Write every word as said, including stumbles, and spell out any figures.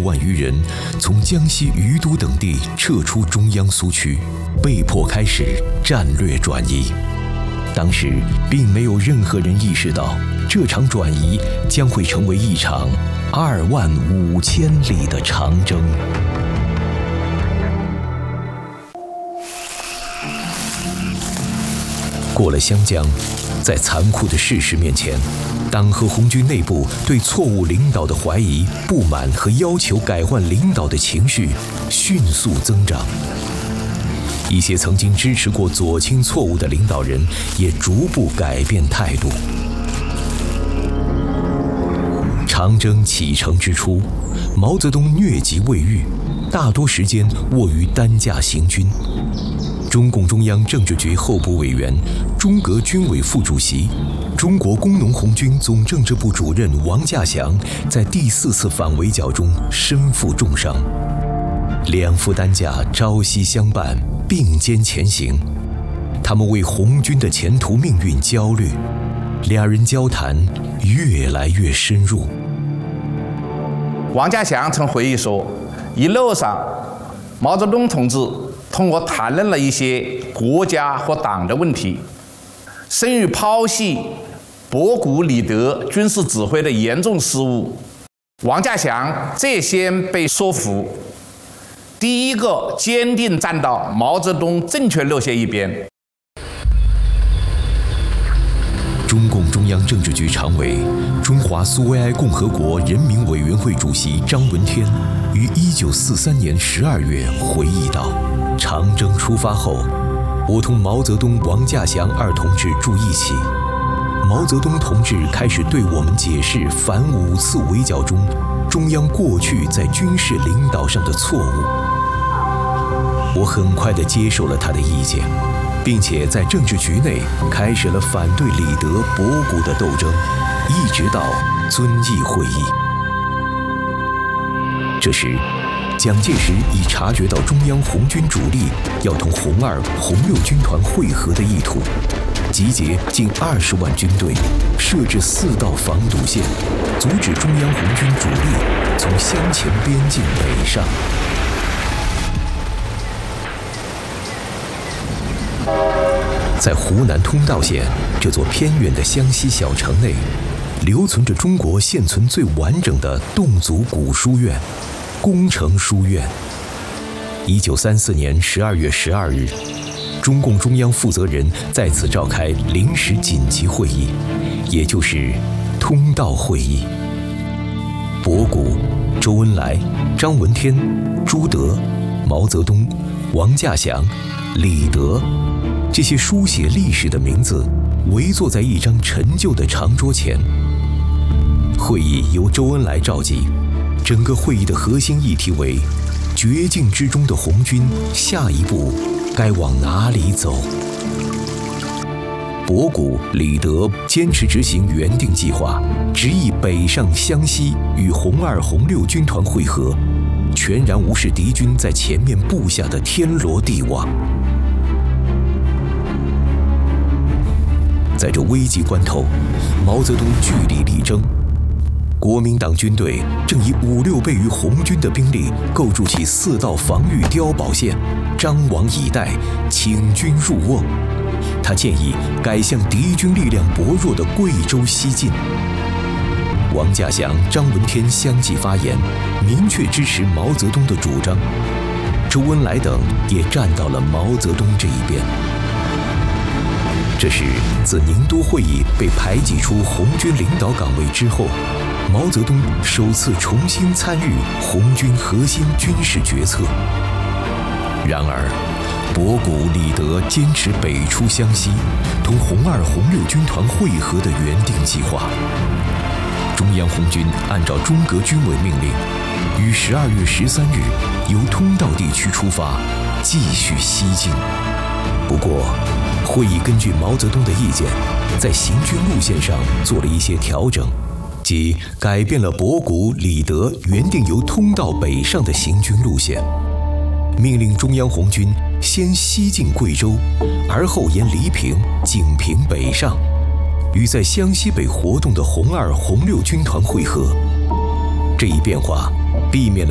万余人从江西余都等地撤出中央苏区，被迫开始战略转移。当时并没有任何人意识到，这场转移将会成为一场二万五千里的长征。过了湘江，在残酷的事实面前，党和红军内部对错误领导的怀疑、不满和要求改换领导的情绪迅速增长。一些曾经支持过左倾错误的领导人也逐步改变态度。长征启程之初，毛泽东疟疾未愈，大多时间卧于担架行军。中共中央政治局候补委员、中革军委副主席、中国工农红军总政治部主任王稼祥在第四次反围剿中身负重伤，两副担架朝夕相伴，并肩前行。他们为红军的前途命运焦虑，两人交谈越来越深入。 王稼祥曾回忆说，一路上毛泽东同志同我谈论了一些国家和党的问题，甚于剖析博古李德军事指挥的严重失误。王稼祥最先被说服，第一个坚定站到毛泽东正确路线一边。 中共中央政治局常委、中华苏维埃共和国人民委员会主席张闻天于一九四三年十二月回忆道：“长征出发后，我同毛泽东、王稼祥二同志住一起。毛泽东同志开始对我们解释反五次围剿中中央过去在军事领导上的错误。我很快地接受了他的意见，并且在政治局内开始了反对李德、博古的斗争，一直到遵义会议。这时，蒋介石已察觉到中央红军主力要同红二、红六军团会合的意图，集结近二十万军队，设置四道防堵线，阻止中央红军主力从湘黔边境北上。在湖南通道县这座偏远的湘西小城内，留存着中国现存最完整的侗族古书院——工程书院。一九三四年十二月十二日，中共中央负责人在此召开临时紧急会议，也就是通道会议。博古、周恩来、张闻天、朱德、毛泽东、王稼祥、李德，这些书写历史的名字围坐在一张陈旧的长桌前。会议由周恩来召集，整个会议的核心议题为绝境之中的红军下一步该往哪里走。博古、李德坚持执行原定计划，执意北上湘西与红二、红六军团会合，全然无视敌军在前面布下的天罗地网。在这危急关头，毛泽东据理力争。国民党军队正以五六倍于红军的兵力构筑起四道防御碉堡线，张网以待，请军入瓮。他建议改向敌军力量薄弱的贵州西进。王稼祥、张闻天相继发言，明确支持毛泽东的主张。周恩来等也站到了毛泽东这一边。这是自宁都会议被排挤出红军领导岗位之后，毛泽东首次重新参与红军核心军事决策。然而，博古、李德坚持北出湘西，同红二、红六军团会合的原定计划。中央红军按照中革军委命令，于十二月十三日由通道地区出发，继续西进。不过，会议根据毛泽东的意见，在行军路线上做了一些调整，即改变了博古、李德原定由通道北上的行军路线，命令中央红军先西进贵州，而后沿黎平、景平北上，与在湘西北活动的红二、红六军团会合。这一变化避免了